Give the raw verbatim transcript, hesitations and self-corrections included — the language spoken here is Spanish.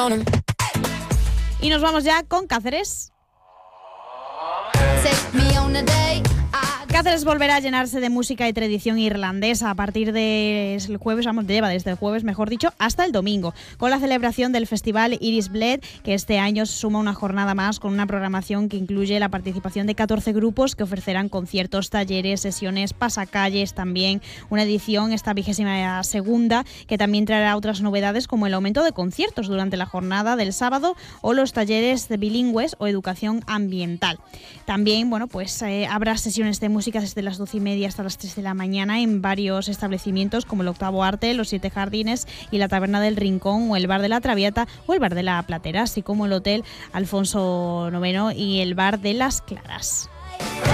Y nos vamos ya con Cáceres. Cáceres volverá a llenarse de música y tradición irlandesa a partir del jueves, vamos, lleva desde el jueves, mejor dicho, hasta el domingo, con la celebración del festival Iris Bled, que este año suma una jornada más con una programación que incluye la participación de catorce grupos que ofrecerán conciertos, talleres, sesiones, pasacalles, también una edición, esta vigésima segunda, que también traerá otras novedades como el aumento de conciertos durante la jornada del sábado o los talleres de bilingües o educación ambiental. También, bueno, pues eh, habrá sesiones de música desde las doce y media hasta las tres de la mañana en varios establecimientos como el Octavo Arte, los Siete Jardines y la Taberna del Rincón o el Bar de la Traviata o el Bar de la Platera, así como el Hotel Alfonso noveno y el Bar de las Claras.